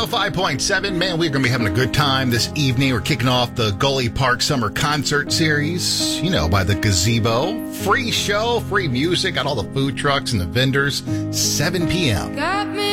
105.7. Man, we're going to be having a good time this evening. We're kicking off the Gully Park Summer Concert Series, by the Gazebo. Free show, free music, got all the food trucks and the vendors, 7 p.m. Got me